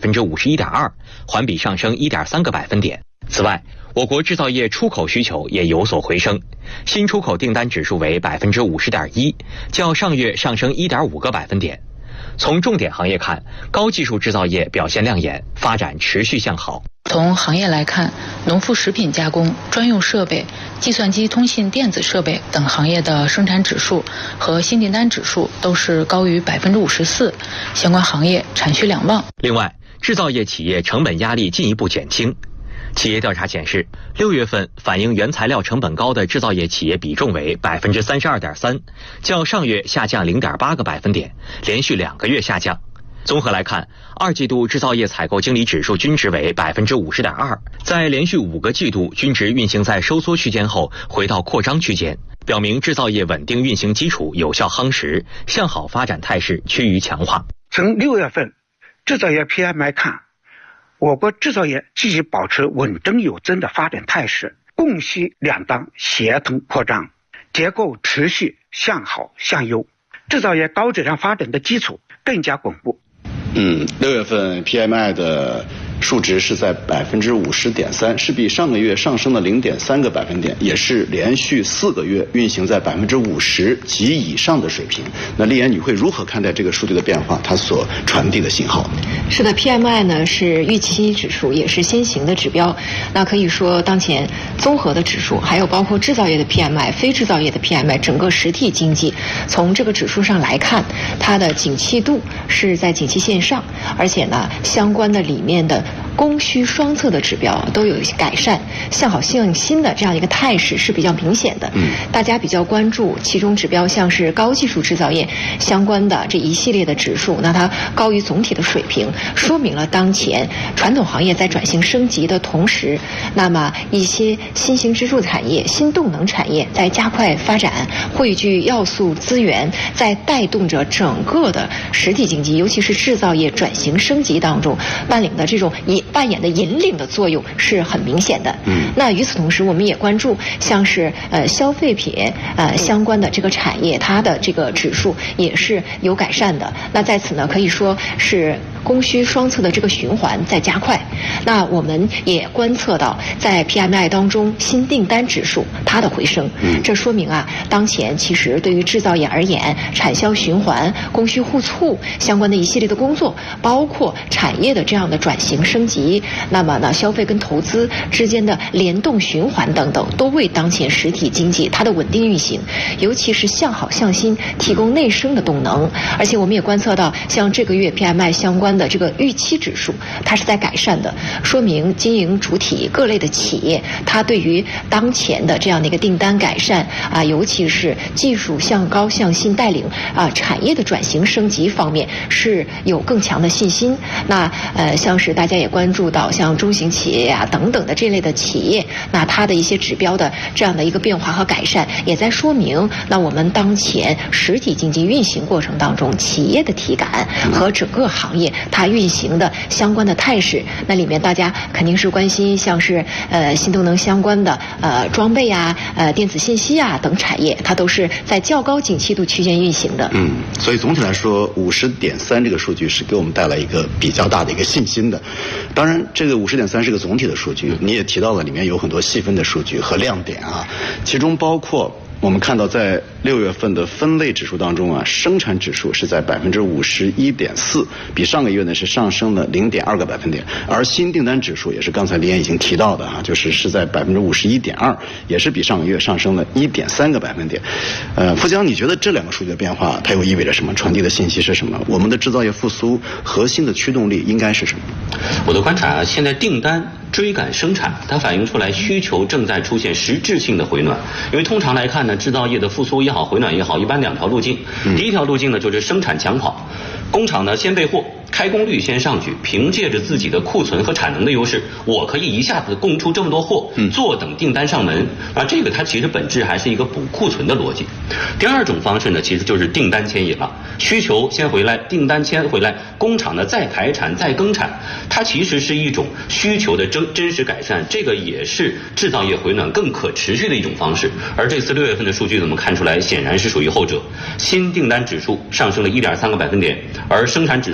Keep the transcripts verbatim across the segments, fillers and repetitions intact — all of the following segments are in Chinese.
分之五十一点二，环比上升一点三个百分点。此外，我国制造业出口需求也有所回升，新出口订单指数为百分之五十点一，较上月上升一点五个百分点。从重点行业看，高技术制造业表现亮眼，发展持续向好。 从行业来看，农副食品加工、专用设备、计算机通信电子设备等行业的生产指数和新订单指数都是高于百分之五十四，相关行业产需两旺。 另外，制造业企业成本压力进一步减轻。企业调查显示，六月份反映原材料成本高的制造业企业比重为百分之三十二点三，较上月下降零点八个百分点，连续两个月下降。综合来看，二季度制造业采购经理指数均值为百分之五十点二，在连续五个季度均值运行在收缩区间后，回到扩张区间，表明制造业稳定运行基础有效夯实，向好发展态势趋于强化。 从六月份制造业 P M I 看，我国制造业继续保持稳中有增的发展态势，供需两端协同扩张，结构持续向好向优，制造业高质量发展的基础更加巩固。 嗯，六月份 P M I 的数值是在百分之五十点三，是比上个月上升了零点三个百分点，也是连续四个月运行在百分之五十及以上的水平。那丽妍，你会如何看待这个数据的变化？它所传递的信号？ 是的 ，P M I 呢是预期指数，也是先行的指标。那可以说，当前综合的指数，还有包括制造业的 P M I、非制造业的 P M I， 整个实体经济从这个指数上来看，它的景气度是在景气线上，而且呢，相关的里面的供需双侧的指标都有一些改善，向好向新的这样一个态势是比较明显的。嗯，大家比较关注其中指标，像是高技术制造业相关的这一系列的指数，那它高于总体的水平，说明了当前传统行业在转型升级的同时，那么一些新兴支柱产业、新动能产业在加快发展，汇聚要素资源，在带动着整个的实体经济，尤其是制造业转型升级当中扮演的这种引扮演的引领的作用是很明显的。嗯，那与此同时，我们也关注像是呃消费品呃相关的这个产业，它的这个指数也是有改善的。那在此呢，可以说是供需双侧的这个循环在加快。那我们也观测到，在 P M I 当中，新订单指数它的回升，这说明啊，当前其实对于制造业而言，产销循环、供需互促相关的一系列的工作，包括产业的这样的转型升级，那么呢，消费跟投资之间的联动循环等等，都为当前实体经济它的稳定运行，尤其是向好向新提供内生的动能。而且我们也观测到，像这个月 P M I 相关的这个预期指数，它是在改善的，说明经营主体各类的企业，它对于当前的这样的一个订单改善啊，尤其是技术向高向新带领啊产业的转型升级方面是有更强的信心。那呃，像是大家也关注到像中型企业啊等等的这类的企业，那它的一些指标的这样的一个变化和改善，也在说明那我们当前实体经济运行过程当中企业的体感和整个行业它运行的相关的态势。那里面大家肯定是关心像是呃新动能相关的呃装备啊、呃电子信息啊等产业，它都是在较高景气度区间运行的。 嗯，所以总体来说，五十点三这个数据是给我们带来一个比较大的一个信心的。当然，这个五十点三是个总体的数据，你也提到了里面有很多细分的数据和亮点啊，其中包括我们看到在六月份的分类指数当中啊，生产指数是在百分之五十一点四，比上个月呢是上升了零点二个百分点，而新订单指数也是刚才李岩已经提到的啊，就是是在百分之五十一点二，也是比上个月上升了一点三个百分点。呃，付江，你觉得这两个数据的变化，它又意味着什么？传递的信息是什么？我们的制造业复苏核心的驱动力应该是什么？ 我的观察啊，现在订单追赶生产，它反映出来需求正在出现实质性的回暖。因为通常来看呢，制造业的复苏也好，回暖也好，一般两条路径。第一条路径呢，就是生产抢跑，工厂呢先备货，开工率先上去，凭借着自己的库存和产能的优势，我可以一下子供出这么多货，坐等订单上门。啊，这个它其实本质还是一个补库存的逻辑。第二种方式呢，其实就是订单牵引了，需求先回来，订单先回来，工厂呢再排产再更产，它其实是一种需求的真真实改善，这个也是制造业回暖更可持续的一种方式。而这次六月份的数据呢，我们看出来显然是属于后者，新订单指数上升了一点三个百分点，而生产指数上升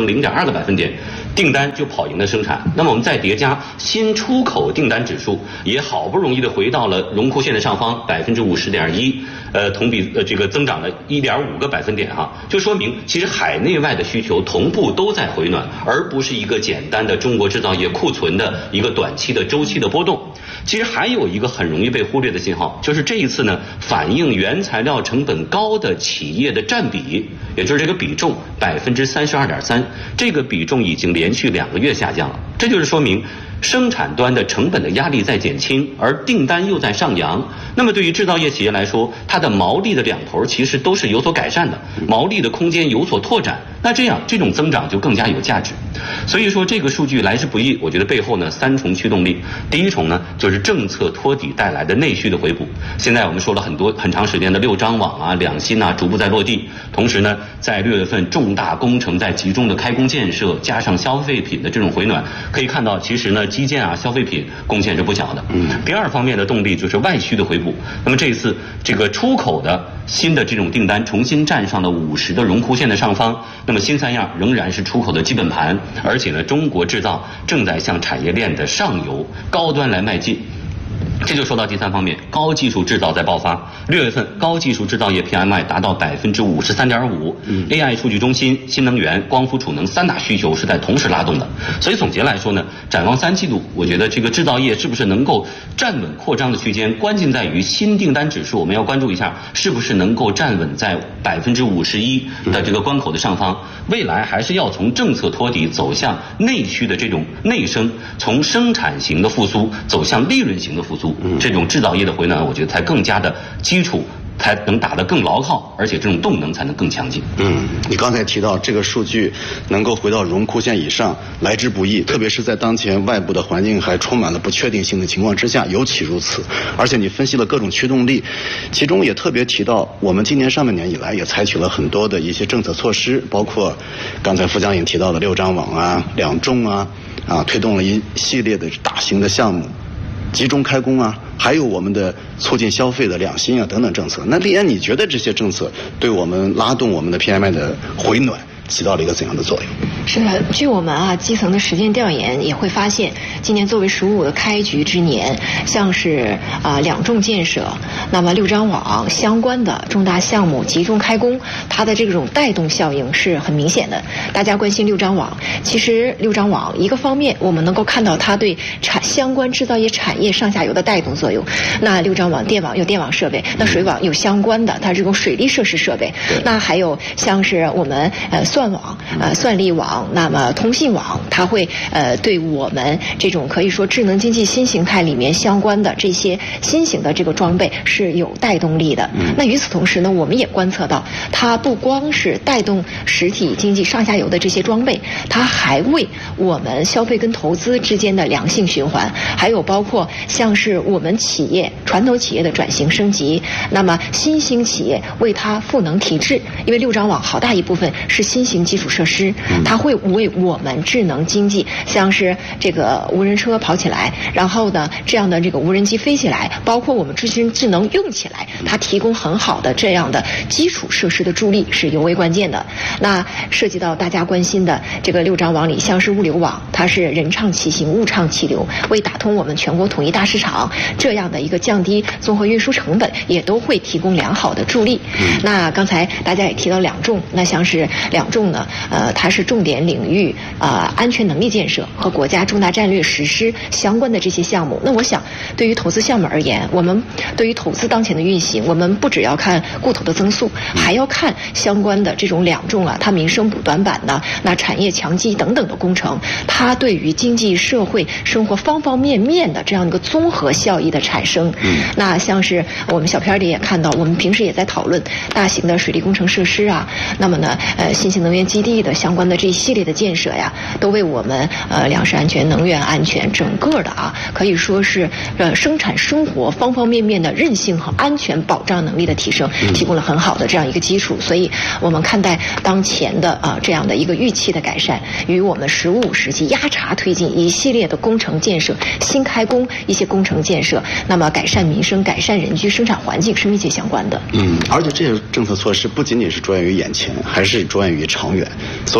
升零点二个百分点，订单就跑赢了生产。那么我们再叠加新出口订单指数，也好不容易的回到了荣枯线的上方百分之五十点一，呃，同比呃这个增长了一点五个百分点哈，就说明其实海内外的需求同步都在回暖，而不是一个简单的中国制造业库存的一个短期的周期的波动。其实还有一个很容易被忽略的信号，就是这一次呢，反映原材料成本高的企业的占比，也就是这个比重百分之三十二点三，这个比重已经连续两个月下降了。这就是说明生产端的成本的压力在减轻，而订单又在上扬。那么对于制造业企业来说，它的毛利的两头其实都是有所改善的，毛利的空间有所拓展。那这样这种增长就更加有价值。所以说这个数据来之不易，我觉得背后呢三重驱动力。第一重呢就是政策托底带来的内需的回补。现在我们说了很多很长时间的六张网啊、两新啊逐步在落地，同时呢在六月份重大工程在集中的开工建设，加上消费品的这种回暖，可以看到其实呢基建啊、消费品贡献是不小的。嗯。第二方面的动力就是外需的回补。那么这一次这个出口的新的这种订单重新站上了五十的荣枯线的上方，那么新三样仍然是出口的基本盘，而且呢中国制造正在向产业链的上游高端来迈进。这就说到第三方面，高技术制造在爆发。六月份高技术制造业 P M I 达到百分之五十三点五 ，A I 数据中心、新能源、光伏储能三大需求是在同时拉动的。所以总结来说呢，展望三季度，我觉得这个制造业是不是能够站稳扩张的区间，关键在于新订单指数，我们要关注一下是不是能够站稳在百分之五十一的这个关口的上方。未来还是要从政策托底走向内需的这种内生，从生产型的复苏走向利润型的复苏。这种制造业的回暖，我觉得才更加的基础，才能打得更牢靠，而且这种动能才能更强劲。 嗯，你刚才提到这个数据能够回到荣枯线以上，来之不易，特别是在当前外部的环境还充满了不确定性的情况之下，尤其如此。而且你分析了各种驱动力，其中也特别提到，我们今年上半年以来也采取了很多的一些政策措施，包括刚才副将也提到的六张网啊、两重啊，啊，推动了一系列的大型的项目。集中开工啊，还有我们的促进消费的两新啊等等政策。那丽安，你觉得这些政策对我们拉动我们的 P M I 的回暖起到了一个怎样的作用？ 是的，据我们啊基层的实践调研也会发现，今年作为“十五五”的开局之年，像是啊两重建设，那么六张网相关的重大项目集中开工，它的这种带动效应是很明显的。大家关心六张网，其实六张网一个方面我们能够看到它对产相关制造业产业上下游的带动作用。那六张网电网有电网设备，那水网有相关的它这种水利设施设备，那还有像是我们呃算网、呃算力网。那么通信网它会呃对我们这种可以说智能经济新形态里面相关的这些新型的这个装备是有带动力的。嗯、那与此同时呢，我们也观测到，它不光是带动实体经济上下游的这些装备，它还为我们消费跟投资之间的良性循环，还有包括像是我们企业传统企业的转型升级，那么新兴企业为它赋能提质，因为六张网好大一部分是新型基础设施，它会为我们智能经济，像是这个无人车跑起来，然后呢这样的这个无人机飞起来，包括我们智军智能用起来，它提供很好的这样的基础设施的助力是尤为关键的。那涉及到大家关心的这个六张网里，像是物流网，它是人畅其行，物畅其流，为打通我们全国统一大市场这样的一个降低综合运输成本，也都会提供良好的助力。嗯、那刚才大家也提到两重，那像是两重呢，呃，它是重点领域啊、呃、安全能力建设和国家重大战略实施相关的这些项目。那我想，对于投资项目而言，我们对于投资当前的运行，我们不只要看固投的增速，还要看相关的这种两重啊，它民生补短板呢，那产业强基等等的工程，它对于经济社会生活方方面面的这样一个综合效益的产生。嗯、那像是我们小片里也看到，我们平时也在讨论大型的水利工程设施啊，那么呢，呃，新型能源基地的相关的这一系列的建设呀，都为我们呃粮食安全、能源安全整个的啊，可以说是呃生产生活方方面面的韧性和安全保障能力的提升，提供了很好的这样一个基础。所以我们看待当前的啊这样的一个预期的改善，与我们“十五五”时期压茬推进一系列的工程建设、新开工一些工程建设，那么改善民生、改善人居生产环境是密切相关的。 嗯，而且这些政策措施不仅仅是着眼于眼前，还是着眼于长远。所以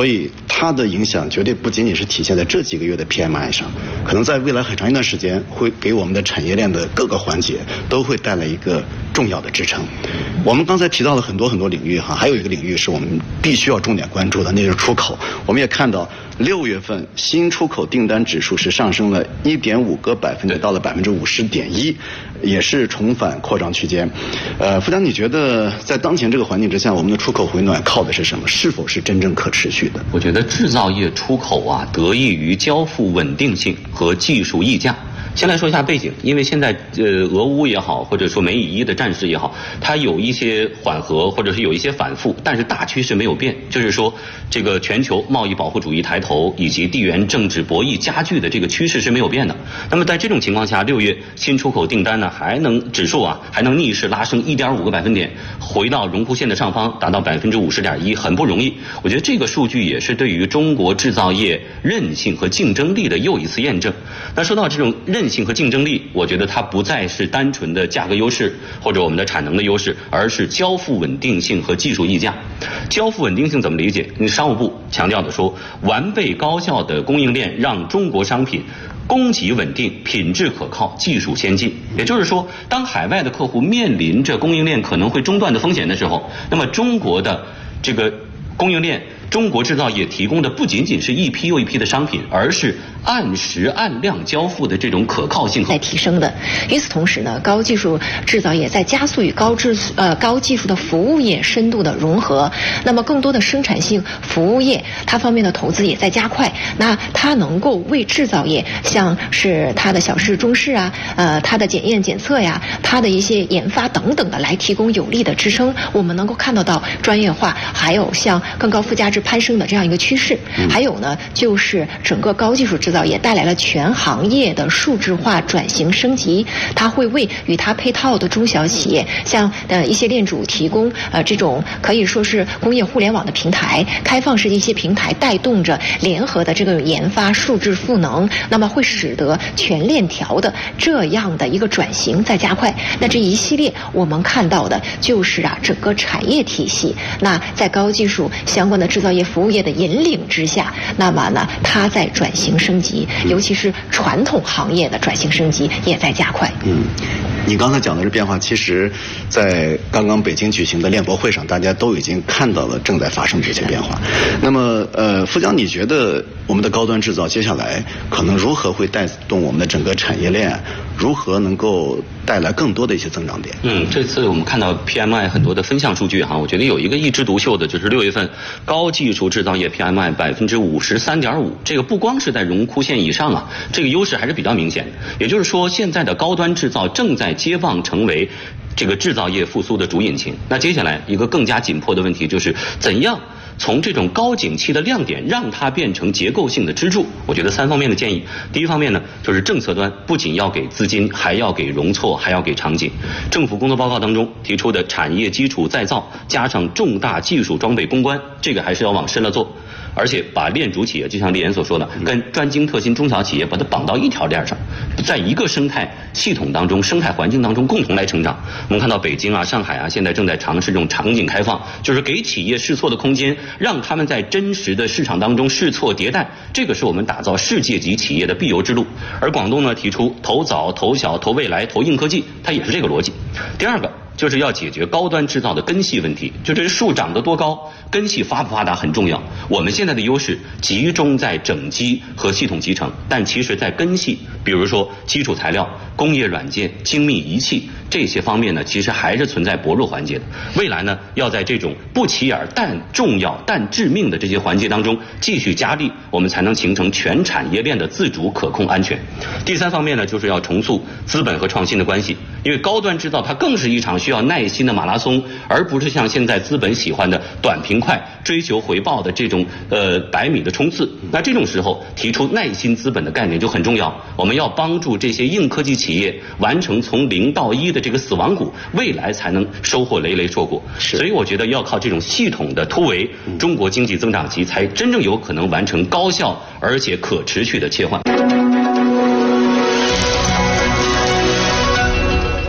它的影响绝对不仅仅是体现在这几个月的 P M I 上，可能在未来很长一段时间会给我们的产业链的各个环节都会带来一个重要的支撑。我们刚才提到了很多很多领域哈，还有一个领域是我们必须要重点关注的，那就是出口。我们也看到六月份新出口订单指数是上升了一点五个百分点，到了百分之五十点一，也是重返扩张区间。呃，副长，你觉得在当前这个环境之下，我们的出口回暖靠的是什么？是否是真正可持续的？ 我觉得制造业出口啊，得益于交付稳定性和技术溢价。先来说一下背景，因为现在呃俄乌也好，或者说美以一的战事也好，它有一些缓和，或者是有一些反复，但是大趋势没有变，就是说这个全球贸易保护主义抬头以及地缘政治博弈加剧的这个趋势是没有变的。那么在这种情况下，六月新出口订单呢还能指数啊还能逆势拉升一点五个百分点，回到荣枯线的上方，达到百分之五十点一，很不容易。我觉得这个数据也是对于中国制造业韧性和竞争力的又一次验证。那说到这种韧性和竞争力，我觉得它不再是单纯的价格优势或者我们的产能的优势，而是交付稳定性和技术溢价。交付稳定性怎么理解？你商务部强调的说，完备高效的供应链让中国商品供给稳定、品质可靠、技术先进。也就是说，当海外的客户面临着供应链可能会中断的风险的时候，那么中国的这个供应链，中国制造业提供的不仅仅是一批又一批的商品，而是按时按量交付的这种可靠性在提升的。与此同时呢，高技术制造业在加速与高质呃高技术的服务业深度的融合。那么更多的生产性服务业，它方面的投资也在加快。那它能够为制造业，像是它的小试中试啊，呃，它的检验检测呀，它的一些研发等等的，来提供有力的支撑。我们能够看得到专业化，还有像更高附加值攀升的这样一个趋势。还有呢，就是整个高技术制造业带来了全行业的数字化转型升级，它会为与它配套的中小企业，像呃一些链主提供呃这种可以说是工业互联网的平台，开放式的一些平台，带动着联合的这个研发数字赋能，那么会使得全链条的这样的一个转型在加快。那这一系列我们看到的就是啊整个产业体系，那在高技术相关的制造业服务业的引领之下，那么呢它在转型升级，尤其是传统行业的转型升级也在加快。 嗯，你刚才讲的这变化，其实在刚刚北京举行的链博会上，大家都已经看到了正在发生这些变化。那么呃，副将，你觉得我们的高端制造接下来可能如何会带动我们的整个产业链，如何能够带来更多的一些增长点？ 嗯，这次我们看到 P M I 很多的分项数据哈，我觉得有一个一枝独秀的，就是六月份高技术制造业 P M I 百分之五十三点五，这个不光是在荣枯线以上啊，这个优势还是比较明显的。也就是说，现在的高端制造正在接棒成为这个制造业复苏的主引擎。那接下来一个更加紧迫的问题就是怎样从这种高景气的亮点让它变成结构性的支柱。我觉得三方面的建议。第一方面呢，就是政策端不仅要给资金，还要给容错，还要给场景。政府工作报告当中提出的产业基础再造加上重大技术装备攻关，这个还是要往深了做。而且把链主企业，就像李岩所说的，跟专精特新中小企业把它绑到一条链上，在一个生态系统当中、生态环境当中共同来成长。我们看到北京啊、上海啊，现在正在尝试这种场景开放，就是给企业试错的空间，让他们在真实的市场当中试错迭代，这个是我们打造世界级企业的必由之路。而广东呢，提出投早、投小、投未来、投硬科技，它也是这个逻辑。第二个就是要解决高端制造的根系问题，就这树长得多高，根系发不发达很重要。我们现在的优势集中在整机和系统集成，但其实在根系，比如说基础材料、工业软件、精密仪器这些方面呢，其实还是存在薄弱环节的。未来呢，要在这种不起眼但重要但致命的这些环节当中继续加力，我们才能形成全产业链的自主、可控、安全。第三方面呢，就是要重塑资本和创新的关系，因为高端制造它更是一场需要耐心的马拉松，而不是像现在资本喜欢的短平快、追求回报的这种呃百米的冲刺。那这种时候提出耐心资本的概念就很重要。我们要帮助这些硬科技企业完成从零到一的这个死亡谷，未来才能收获累累硕果。所以我觉得要靠这种系统的突围，中国经济增长期才真正有可能完成高效而且可持续的切换。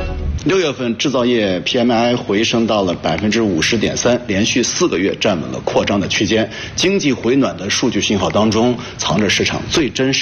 六月份制造业 P M I 回升到了百分之五十点三，连续四个月站稳了扩张的区间。经济回暖的数据信号当中，藏着市场最真实